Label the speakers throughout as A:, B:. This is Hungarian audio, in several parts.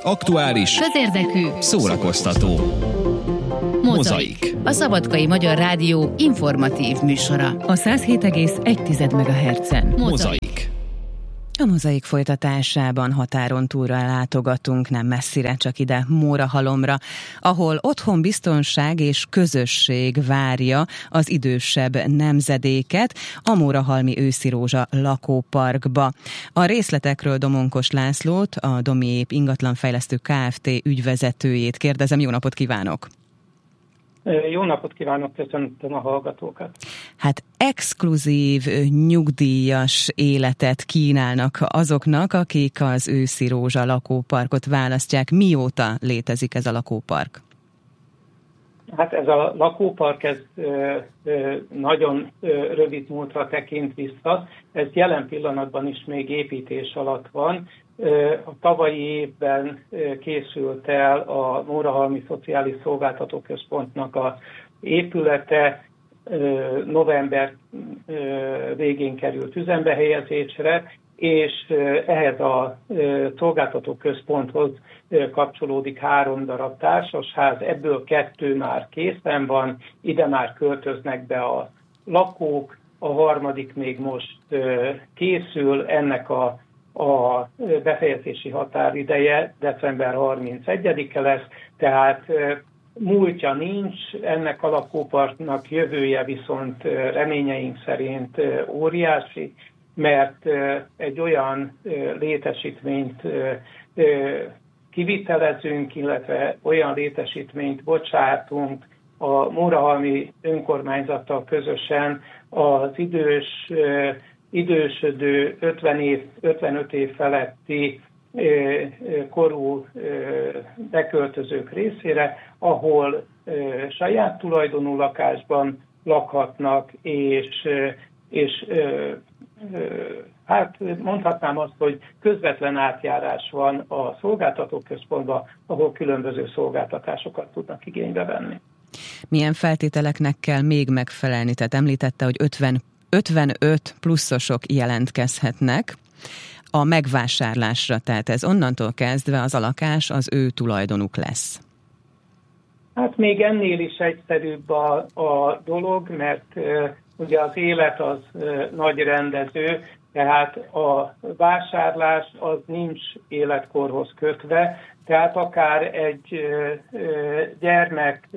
A: Aktuális,
B: közérdekű,
A: szórakoztató. Mozaik.
B: A Szabadkai Magyar Rádió informatív műsora.
C: A 107,1 MHz-en.
A: Mozaik.
C: A Mozaik folytatásában határon túlra látogatunk, nem messzire, csak ide Mórahalomra, ahol otthon, biztonság és közösség várja az idősebb nemzedéket a Mórahalmi Őszi Rózsa lakóparkba. A részletekről Domonkos Lászlót, a Domiép ingatlanfejlesztő Kft. Ügyvezetőjét kérdezem. Jó napot kívánok!
D: Jó napot kívánok, köszöntöm a hallgatókat.
C: Hát exkluzív nyugdíjas életet kínálnak azoknak, akik az Őszi Rózsa lakóparkot választják. Mióta létezik ez a lakópark?
D: Hát ez a lakópark, ez nagyon rövid múltra tekint vissza. Ez jelen pillanatban is még építés alatt van. A tavalyi évben készült el a Mórahalmi Szociális Szolgáltatóközpontnak a épülete, november végén került üzembe helyezésre, és ehhez a szolgáltatóközponthoz kapcsolódik 3 darab társasház, ebből 2 már készen van, ide már költöznek be a lakók, a harmadik még most készül, ennek a befejezési határideje december 31-e lesz, tehát múltja nincs, ennek a lakóparknak jövője viszont reményeink szerint óriási, mert egy olyan létesítményt kivitelezünk, illetve olyan létesítményt bocsátunk a Mórahalmi önkormányzattal közösen az idősödő 55 év feletti korú beköltözők részére, ahol saját tulajdonú lakásban lakhatnak, és hát mondhatnám azt, hogy közvetlen átjárás van a szolgáltatóközpontban, ahol különböző szolgáltatásokat tudnak igénybe venni.
C: Milyen feltételeknek kell még megfelelni? Tehát említette, hogy 55 pluszosok jelentkezhetnek a megvásárlásra, tehát ez onnantól kezdve az a lakás az ő tulajdonuk lesz.
D: Hát még ennél is egyszerűbb a dolog, mert ugye az élet az nagy rendező, tehát a vásárlás az nincs életkorhoz kötve, tehát akár egy gyermek,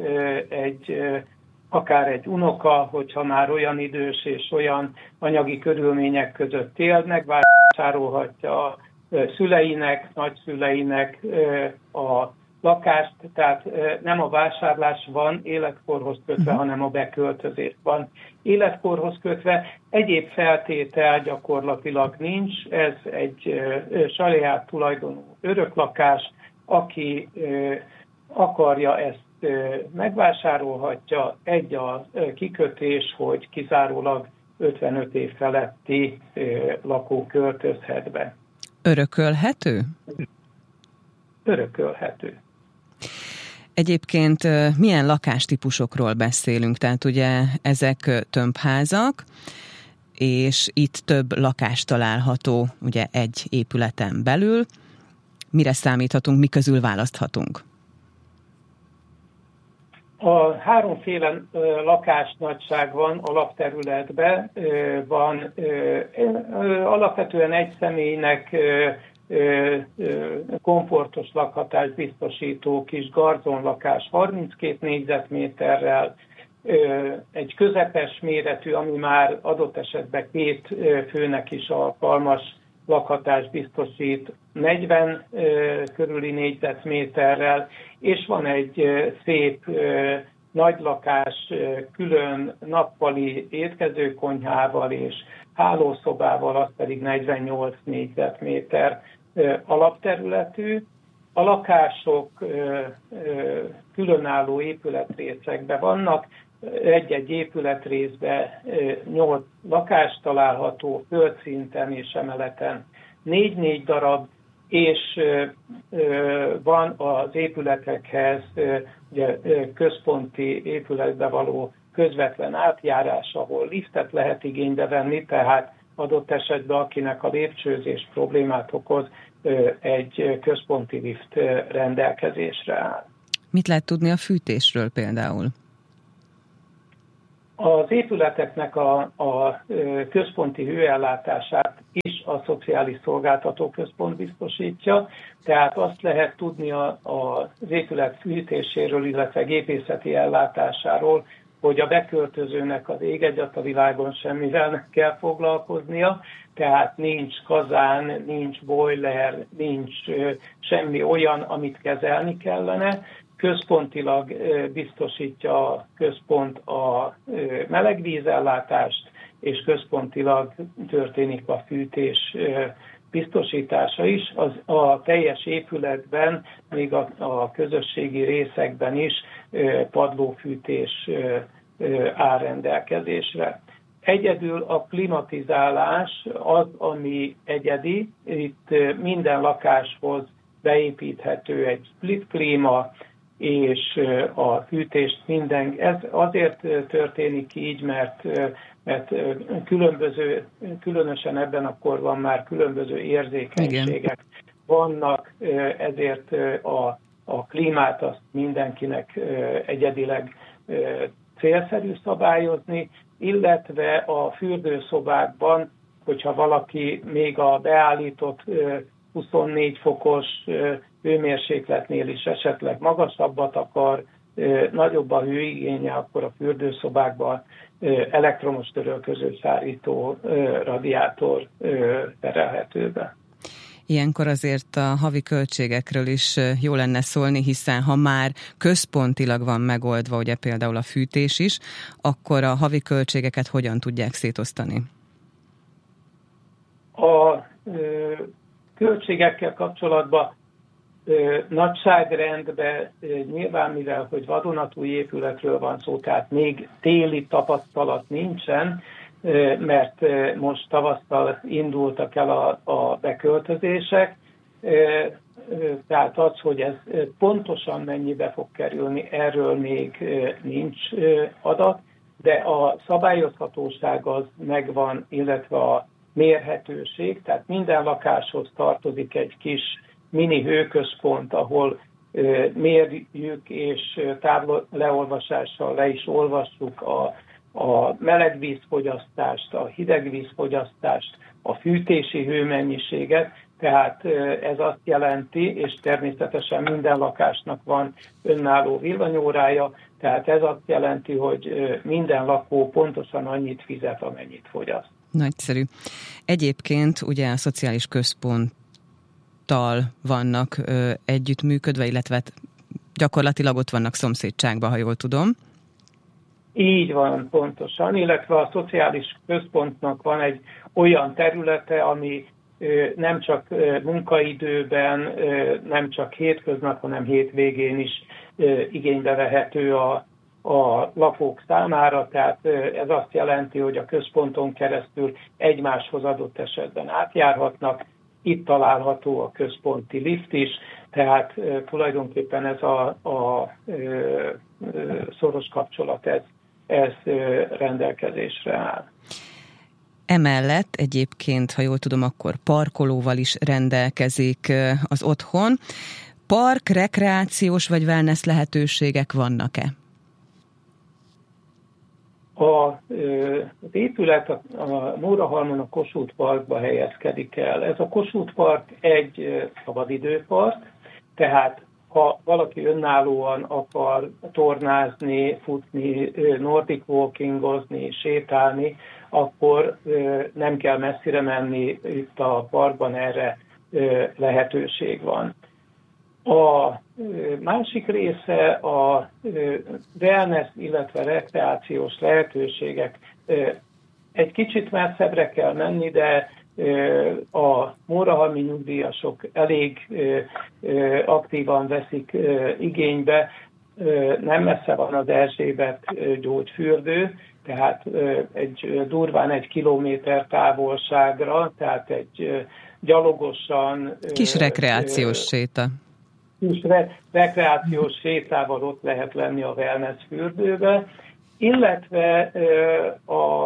D: akár egy unoka, hogyha már olyan idős és olyan anyagi körülmények között élnek, vásárolhatja a szüleinek, nagyszüleinek a lakást, tehát nem a vásárlás van életkorhoz kötve, hanem a beköltözés van életkorhoz kötve. Egyéb feltétel gyakorlatilag nincs, ez egy saját tulajdonú öröklakás, aki akarja ezt megvásárolhatja, egy a kikötés, hogy kizárólag 55 év feletti lakó költözhet be.
C: Örökölhető?
D: Örökölhető.
C: Egyébként milyen lakástípusokról beszélünk? Tehát ugye ezek tömbházak, és itt több lakás található ugye egy épületen belül. Mire számíthatunk, mi közül választhatunk?
D: A 3 lakásnagyság van alapterületben, van alapvetően egy személynek komfortos lakhatást biztosító kis garzonlakás 32 négyzetméterrel, egy közepes méretű, ami már adott esetben 2 főnek is alkalmas lakhatást biztosít 40 körüli négyzetméterrel, és van egy szép nagy lakás külön nappali étkezőkonyhával és hálószobával, az pedig 48 négyzetméter alapterületű. A lakások különálló épületrészekben vannak, egy-egy épületrészben 8 lakás található, földszinten és emeleten 4-4 darab, és van az épületekhez ugye, központi épületbe való közvetlen átjárás, ahol liftet lehet igénybe venni, tehát adott esetben akinek a lépcsőzés problémát okoz, egy központi lift rendelkezésre áll.
C: Mit lehet tudni a fűtésről például?
D: Az épületeknek a központi hőellátását is a Szociális Szolgáltató Központ biztosítja, tehát azt lehet tudni az épület fűtéséről, illetve gépészeti ellátásáról, hogy a beköltözőnek az ég egyat a világon semmivel nem kell foglalkoznia, tehát nincs kazán, nincs boiler, nincs semmi olyan, amit kezelni kellene. Központilag biztosítja a központ a melegvízellátást, és központilag történik a fűtés biztosítása is. A teljes épületben, még a közösségi részekben is padlófűtés áll rendelkezésre. Egyedül a klimatizálás az, ami egyedi. Itt minden lakáshoz beépíthető egy split klíma, és a fűtést ez azért történik így, mert különösen ebben a korban már különböző érzékenységek vannak, ezért a klímát azt mindenkinek egyedileg célszerű szabályozni, illetve a fürdőszobákban, hogyha valaki még a beállított 24 fokos hőmérsékletnél is esetleg magasabbat akar, nagyobb a hőigénye, akkor a fürdőszobákban elektromos törölköző szárító radiátor terelhető be.
C: Ilyenkor azért a havi költségekről is jó lenne szólni, hiszen ha már központilag van megoldva, ugye például a fűtés is, akkor a havi költségeket hogyan tudják szétosztani?
D: A költségekkel kapcsolatban nagyságrendben nyilván, mivel hogy vadonatúj épületről van szó, tehát még téli tapasztalat nincsen, mert most tavasszal indultak el a beköltözések, tehát az, hogy ez pontosan mennyibe fog kerülni, erről még nincs adat, de a szabályozhatóság az megvan, illetve a mérhetőség, tehát minden lakáshoz tartozik egy kis mini hőközpont, ahol mérjük és távleolvasással le is olvassuk a melegvízfogyasztást, a hidegvízfogyasztást, a fűtési hőmennyiséget, tehát ez azt jelenti, és természetesen minden lakásnak van önálló villanyórája, tehát ez azt jelenti, hogy minden lakó pontosan annyit fizet, amennyit fogyaszt.
C: Nagyszerű. Egyébként ugye a szociális központtal vannak együttműködve, illetve gyakorlatilag ott vannak szomszédságban, ha jól tudom.
D: Így van, pontosan, illetve a szociális központnak van egy olyan területe, ami nem csak munkaidőben, nem csak hétköznap, hanem hétvégén is igénybe vehető a lakók számára, tehát ez azt jelenti, hogy a központon keresztül egymáshoz adott esetben átjárhatnak, itt található a központi lift is, tehát tulajdonképpen ez a szoros kapcsolat, ez rendelkezésre áll.
C: Emellett egyébként, ha jól tudom, akkor parkolóval is rendelkezik az otthon. Park, rekreációs vagy wellness lehetőségek vannak-e? Az épület a Mórahalmon a Kossuth Parkba helyezkedik el. Ez a Kossuth Park egy szabadidőpark, tehát ha valaki önállóan akar tornázni, futni, nordic walkingozni, sétálni, akkor nem kell messzire menni, itt a parkban erre lehetőség van. A másik része a wellness, illetve rekreációs lehetőségek. Egy kicsit messzebbre kell menni, de a mórahalmi nyugdíjasok elég aktívan veszik igénybe. Nem messze van az Erzsébet gyógyfürdő, tehát durván 1 kilométer távolságra, tehát egy gyalogosan... Kis rekreációs séta.
D: Kis rekreációs sétával ott lehet lenni a wellness fürdőbe, illetve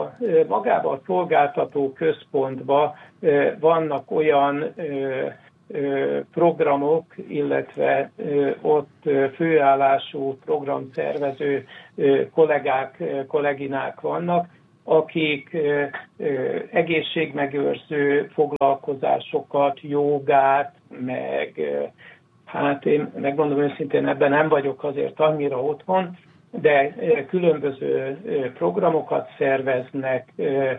D: magában a szolgáltató központban vannak olyan programok, illetve ott főállású programszervező kollégák, kolléginák vannak, akik egészségmegőrző foglalkozásokat, jogát, meg hát én megmondom őszintén, ebben nem vagyok azért annyira otthon, de különböző programokat szerveznek,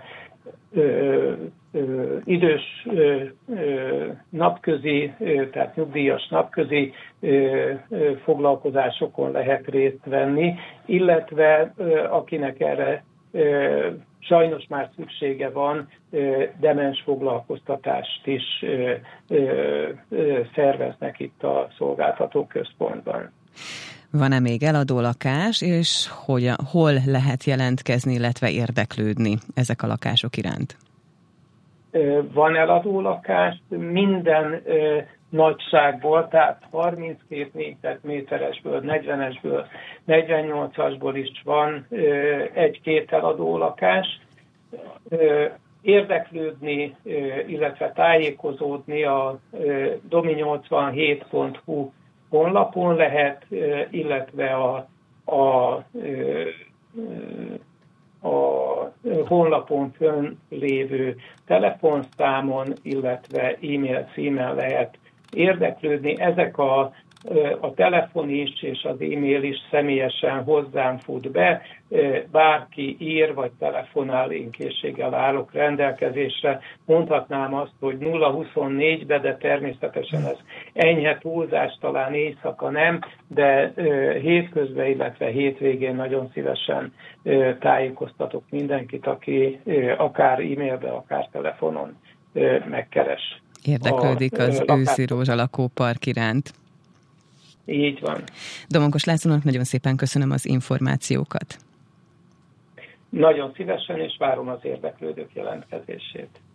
D: idős napközi, tehát nyugdíjas napközi foglalkozásokon lehet részt venni, illetve akinek erre sajnos már szüksége van, demens foglalkoztatást is szerveznek itt a szolgáltató központban.
C: Van-e még eladó lakás, és hol lehet jelentkezni, illetve érdeklődni ezek a lakások iránt?
D: Van eladó lakás, minden nagyságból, tehát 32 négyzetméteresből, 40-esből, 48-asból is van egy-két eladó lakás. Érdeklődni, illetve tájékozódni a domi87.hu honlapon lehet, illetve a honlapon fönn lévő telefonszámon, illetve e-mail címen lehet érdeklődni. Ezek a telefon is és az e-mail is személyesen hozzám fut be, bárki ír vagy telefonál, én készséggel állok rendelkezésre. Mondhatnám azt, hogy 0-24-be, de természetesen ez enyhe túlzás, talán éjszaka nem, de hétközben, illetve hétvégén nagyon szívesen tájékoztatok mindenkit, aki akár e-mailbe, akár telefonon megkeres.
C: Érdeklődik az őszi rózsalakópark iránt.
D: Így van.
C: Domonkos Lászlónak nagyon szépen köszönöm az információkat.
D: Nagyon szívesen, és várom az érdeklődők jelentkezését.